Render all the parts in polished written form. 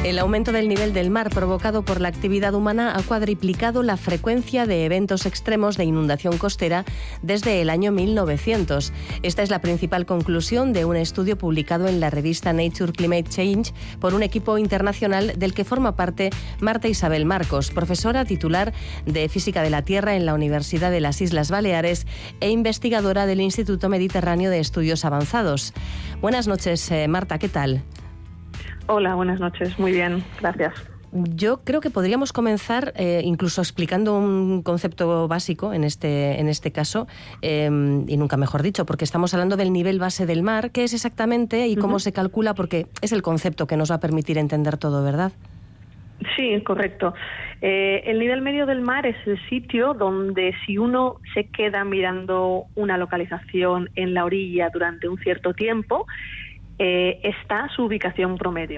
El aumento del nivel del mar provocado por la actividad humana ha cuadriplicado la frecuencia de eventos extremos de inundación costera desde el año 1900. Esta es la principal conclusión de un estudio publicado en la revista Nature Climate Change por un equipo internacional del que forma parte Marta Isabel Marcos, profesora titular de Física de la Tierra en la Universidad de las Islas Baleares e investigadora del Instituto Mediterráneo de Estudios Avanzados. Buenas noches, Marta, ¿qué tal? Hola, buenas noches. Muy bien, gracias. Yo creo que podríamos comenzar incluso explicando un concepto básico en este caso, y nunca mejor dicho, porque estamos hablando del nivel base del mar. ¿Qué es exactamente y cómo se calcula? Porque es el concepto que nos va a permitir entender todo, ¿verdad? Sí, correcto. El nivel medio del mar es el sitio donde si uno se queda mirando una localización en la orilla durante un cierto tiempo, está su ubicación promedio.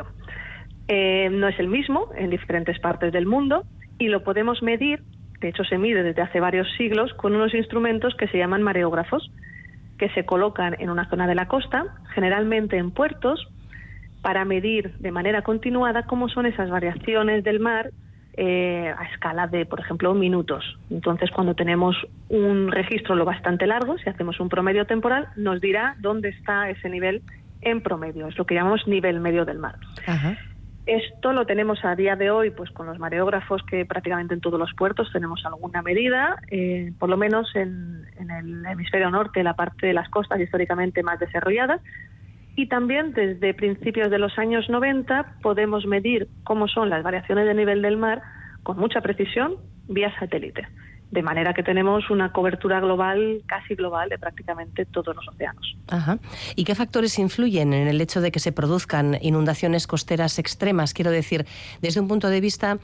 No es el mismo en diferentes partes del mundo y lo podemos medir, de hecho se mide desde hace varios siglos, con unos instrumentos que se llaman mareógrafos, que se colocan en una zona de la costa, generalmente en puertos, para medir de manera continuada cómo son esas variaciones del mar a escala de, por ejemplo, minutos. Entonces, cuando tenemos un registro lo bastante largo, si hacemos un promedio temporal, nos dirá dónde está ese nivel en promedio, es lo que llamamos nivel medio del mar. Ajá. Esto lo tenemos a día de hoy pues con los mareógrafos, que prácticamente en todos los puertos tenemos alguna medida, por lo menos en el hemisferio norte, la parte de las costas históricamente más desarrolladas, y también desde principios de los años 90 podemos medir cómo son las variaciones de nivel del mar con mucha precisión vía satélite. De manera que tenemos una cobertura global, casi global, de prácticamente todos los océanos. Ajá. ¿Y qué factores influyen en el hecho de que se produzcan inundaciones costeras extremas? Quiero decir, desde un punto de vista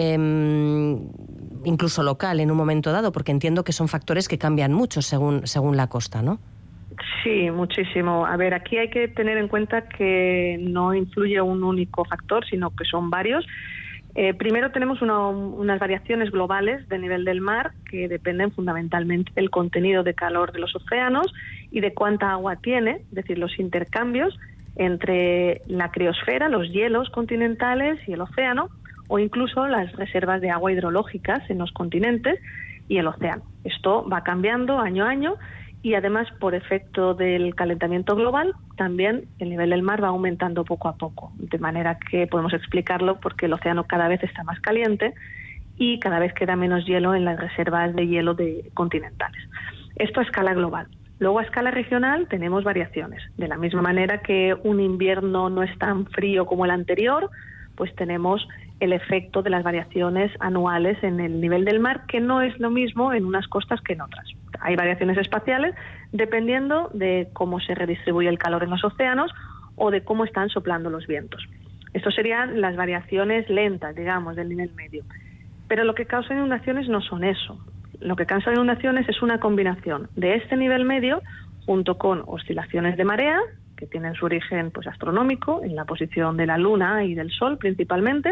incluso local en un momento dado, porque entiendo que son factores que cambian mucho según la costa, ¿no? Sí, muchísimo. A ver, aquí hay que tener en cuenta que no influye un único factor, sino que son varios. Primero tenemos unas variaciones globales de nivel del mar que dependen fundamentalmente del contenido de calor de los océanos y de cuánta agua tiene, es decir, los intercambios entre la criosfera, los hielos continentales y el océano, o incluso las reservas de agua hidrológicas en los continentes y el océano. Esto va cambiando año a año y además por efecto del calentamiento global también el nivel del mar va aumentando poco a poco, de manera que podemos explicarlo porque el océano cada vez está más caliente y cada vez queda menos hielo en las reservas de hielo continentales. Esto a escala global. Luego a escala regional tenemos variaciones. De la misma manera que un invierno no es tan frío como el anterior, pues tenemos el efecto de las variaciones anuales en el nivel del mar, que no es lo mismo en unas costas que en otras. Hay variaciones espaciales dependiendo de cómo se redistribuye el calor en los océanos o de cómo están soplando los vientos. Estas serían las variaciones lentas, digamos, del nivel medio. Pero lo que causa inundaciones no son eso. Lo que causa inundaciones es una combinación de este nivel medio junto con oscilaciones de marea, que tienen su origen pues astronómico, en la posición de la Luna y del Sol principalmente,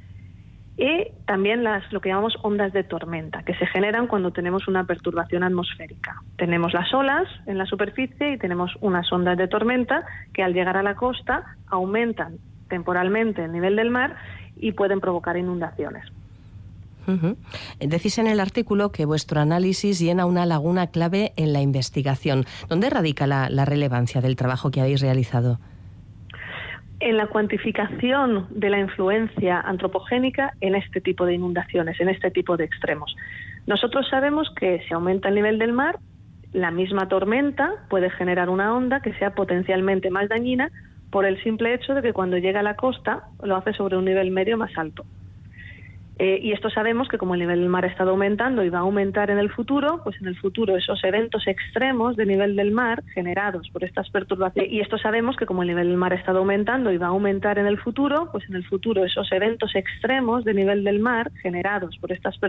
y también lo que llamamos ondas de tormenta, que se generan cuando tenemos una perturbación atmosférica. Tenemos las olas en la superficie y tenemos unas ondas de tormenta que al llegar a la costa aumentan temporalmente el nivel del mar y pueden provocar inundaciones. Uh-huh. Decís en el artículo que vuestro análisis llena una laguna clave en la investigación. ¿Dónde radica la relevancia del trabajo que habéis realizado? En la cuantificación de la influencia antropogénica en este tipo de inundaciones, en este tipo de extremos. Nosotros sabemos que si aumenta el nivel del mar, la misma tormenta puede generar una onda que sea potencialmente más dañina por el simple hecho de que cuando llega a la costa lo hace sobre un nivel medio más alto. Y esto sabemos que como el nivel del mar ha estado aumentando y va a aumentar en el futuro, pues en el futuro esos eventos extremos de nivel del mar generados por estas perturbaciones, y esto sabemos que como el nivel del mar ha estado aumentando y va a aumentar en el futuro, pues en el futuro esos eventos extremos de nivel del mar generados por estas perturbaciones